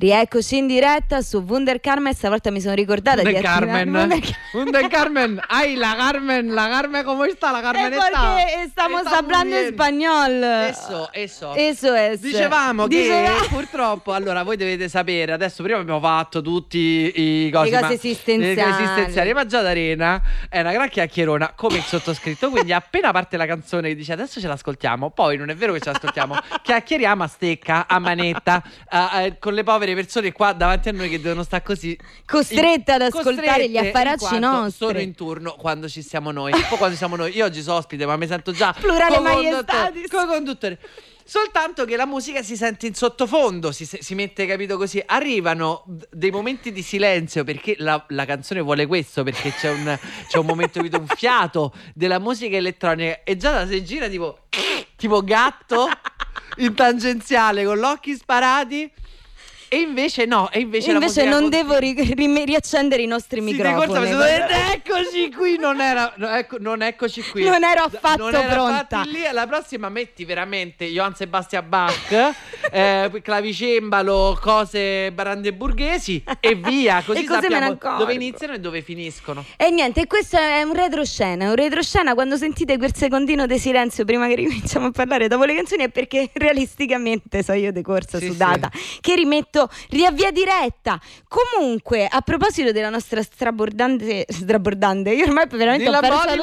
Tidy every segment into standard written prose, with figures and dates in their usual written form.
Rieccoci in diretta su Wunder Carmen. Stavolta mi sono ricordata Wunder di attivare Wunder Carmen. Ay, la Carmen, ¿cómo está? La Carmen está. Porque estamos hablando español. Eso. Eso es. Dicevamo che purtroppo, allora voi dovete sapere, adesso prima abbiamo fatto tutti i cose esistenziali, ma già D'Arena è una gran chiacchierona come il sottoscritto, quindi appena parte la canzone che dice adesso ce l'ascoltiamo, poi non è vero che ce l'ascoltiamo, chiacchieriamo a stecca, a manetta, con le povere persone qua davanti a noi che devono stare così costrette ad ascoltare gli affaracci nostri. Sono in turno quando ci siamo noi. Poi quando siamo noi, io oggi sono ospite, ma mi sento già plurale maiestatis co-conduttore. Soltanto che la musica si sente in sottofondo, si mette, capito, così. Arrivano dei momenti di silenzio perché la canzone vuole questo, perché c'è un momento, capito, un fiato della musica elettronica e già da si gira tipo gatto in tangenziale con gli occhi sparati. E invece no, invece non devo riaccendere i nostri microfoni. Eccoci qui, non eccoci qui. Non ero affatto pronta. Lì, alla prossima metti veramente Johann Sebastian Bach, clavicembalo, cose brandeburghesi e via, così sappiamo dove iniziano e dove finiscono. E niente, questo è un retroscena. Quando sentite quel secondino di silenzio prima che ricominciamo a parlare dopo le canzoni è perché realisticamente so io decorsa sudata che rimetto riavvia diretta. Comunque, a proposito della nostra strabordante, io ormai veramente ho perso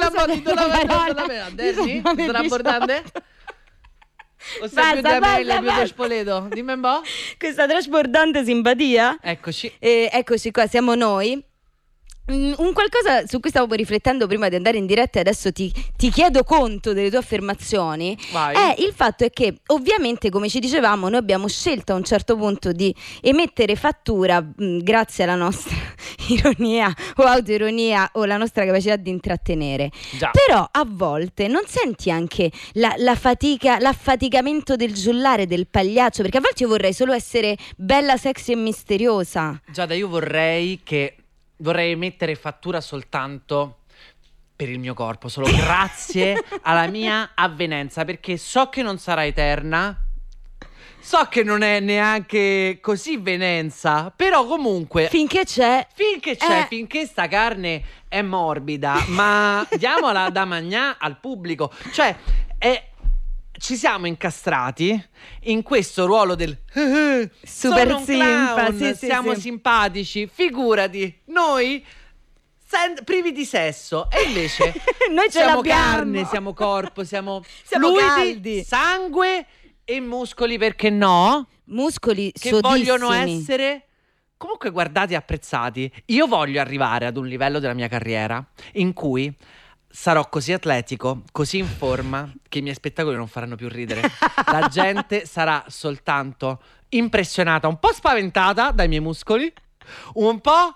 strabordante. O sei più spoleto? Dimmi un po'. Questa trasbordante simpatia. Eccoci qua, siamo noi. Un qualcosa su cui stavo riflettendo prima di andare in diretta e adesso ti chiedo conto delle tue affermazioni. Vai. È il fatto è che ovviamente, come ci dicevamo, noi abbiamo scelto a un certo punto di emettere fattura grazie alla nostra ironia o autoironia o la nostra capacità di intrattenere. Già. Però a volte non senti anche la fatica, l'affaticamento del giullare, del pagliaccio? Perché a volte io vorrei solo essere bella, sexy e misteriosa. Giada, io vorrei mettere fattura soltanto per il mio corpo, solo grazie alla mia avvenenza, perché so che non sarà eterna, so che non è neanche così venenza, però comunque finché sta carne è morbida, ma diamola da mangià al pubblico, cioè ci siamo incastrati in questo ruolo del super simpatici, siamo simpatici, figurati, noi privi di sesso, e invece noi siamo carne, siamo corpo, siamo fluidi, caldi, sangue e muscoli, perché no? Muscoli che sodissimi. Vogliono essere comunque guardati e apprezzati. Io voglio arrivare ad un livello della mia carriera in cui sarò così atletico, così in forma, che i miei spettacoli non faranno più ridere. La gente sarà soltanto impressionata, un po' spaventata dai miei muscoli, un po'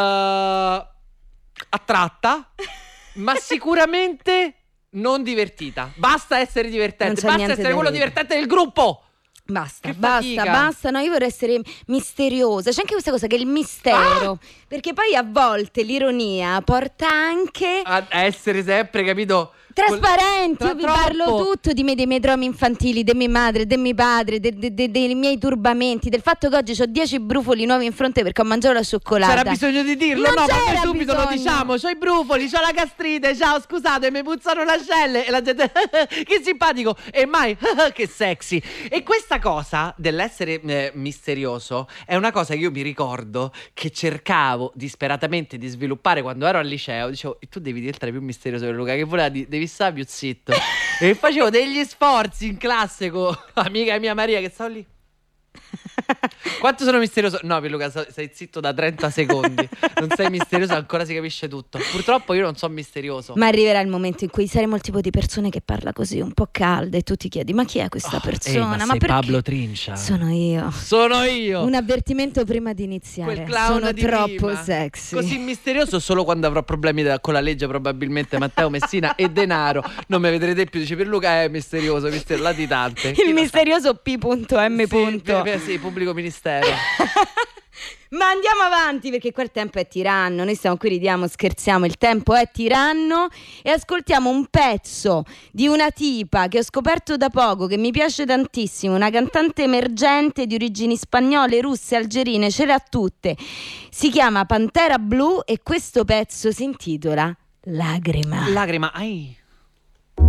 attratta, ma sicuramente non divertita. Basta essere divertente, basta essere quello divertente del gruppo. Basta, no, io vorrei essere misteriosa. C'è anche questa cosa che è il mistero, perché poi a volte l'ironia porta anche a essere sempre, capito, trasparenti. Io vi parlo tutto di me, dei miei traumi infantili, di mia madre, di mio padre, dei miei turbamenti, del fatto che oggi ho 10 brufoli nuovi in fronte perché ho mangiato la cioccolata. C'era bisogno di dirlo? Non no, ma c'era subito bisogno. Lo diciamo, c'ho i brufoli, c'ho la gastrite, ciao, scusate, mi puzzano le ascelle, e la gente che simpatico, e mai che sexy. E questa cosa dell'essere misterioso è una cosa che io mi ricordo che cercavo disperatamente di sviluppare quando ero al liceo. Dicevo, tu devi diventare più misterioso per Luca, che voleva devi stare più zitto. E facevo degli sforzi in classe con amica mia Maria che stavo lì. Quanto sono misterioso? No, Pierluca, sei zitto da 30 secondi. Non sei misterioso, ancora si capisce tutto. Purtroppo io non sono misterioso. Ma arriverà il momento in cui saremo il tipo di persone che parla così, un po' calda, e tu ti chiedi: ma chi è questa persona? Ma sei Pablo Trincia. Sono io. Un avvertimento prima di iniziare. Quel clown sono di troppo prima. sexy. Così misterioso solo quando avrò problemi con la legge, probabilmente Matteo Messina e denaro. Non mi vedrete più. Dice Pierluca è misterioso, latitante. Il misterioso P.M. Sì, pubblico ministero. Ma andiamo avanti perché qua il tempo è tiranno. Noi stiamo qui, ridiamo, scherziamo, il tempo è tiranno. E ascoltiamo un pezzo di una tipa che ho scoperto da poco, che mi piace tantissimo, una cantante emergente di origini spagnole, russe, algerine, ce le ha tutte. Si chiama Pantera Blu e questo pezzo si intitola Lagrima. Lagrima, ai.